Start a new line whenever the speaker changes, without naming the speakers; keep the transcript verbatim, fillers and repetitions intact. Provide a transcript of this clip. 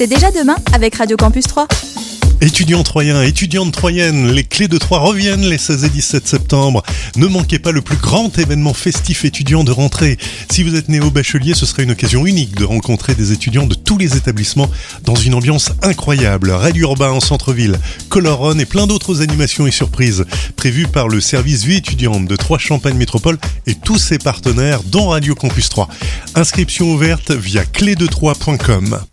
C'est déjà demain avec Radio Campus trois.
Étudiants troyens, étudiantes troyennes, les Clés de Troyes reviennent les seize et dix-sept septembre. Ne manquez pas le plus grand événement festif étudiant de rentrée. Si vous êtes néo-bachelier, ce serait une occasion unique de rencontrer des étudiants de tous les établissements dans une ambiance incroyable. Raid urbain en centre-ville, Color Run et plein d'autres animations et surprises prévues par le service vie étudiante de Troyes Champagne Métropole et tous ses partenaires dont Radio Campus trois. Inscription ouverte via clé de troyes point com.